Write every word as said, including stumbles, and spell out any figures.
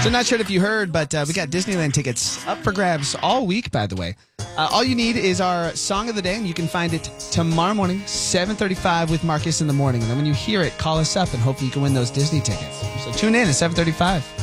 So not sure if you heard, but uh, we got Disneyland tickets up for grabs all week, by the way. Uh, all you need is our song of the day, and you can find it tomorrow morning, seven thirty-five with Marcus in the morning. And then when you hear it, call us up, and hopefully you can win those Disney tickets. So tune in at seven thirty-five.